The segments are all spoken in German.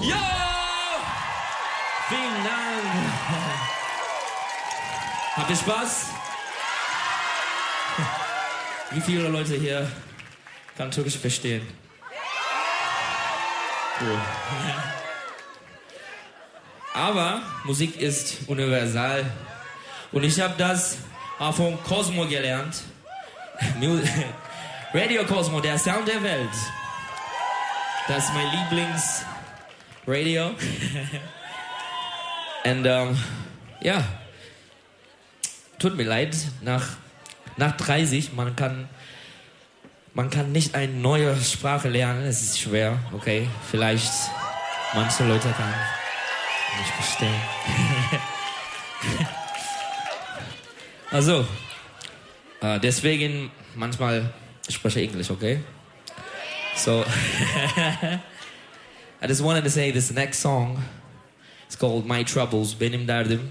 Ja! Vielen Dank. Habt ihr Spaß? Wie viele Leute hier kann Türkisch verstehen? Cool. Aber Musik ist universal. Und ich habe das auch von Cosmo gelernt. Radio Cosmo, der Sound der Welt. Das ist mein Lieblingsradio. Und ja, tut mir leid, nach 30, man kann nicht eine neue Sprache lernen, es ist schwer, okay? Vielleicht manche Leute kann nicht verstehen. Also, deswegen manchmal spreche ich Englisch, okay? So, I just wanted to say this next song is called My Troubles, Benim Derdim.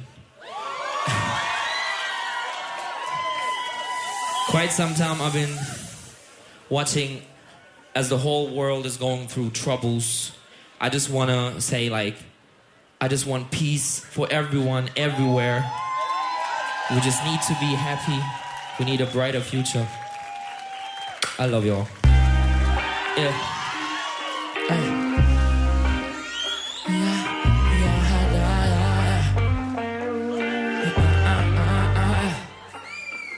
Quite some time I've been watching as the whole world is going through troubles. I just want to say, like, I just want peace for everyone, everywhere. We just need to be happy. We need a brighter future. I love y'all. Yeah.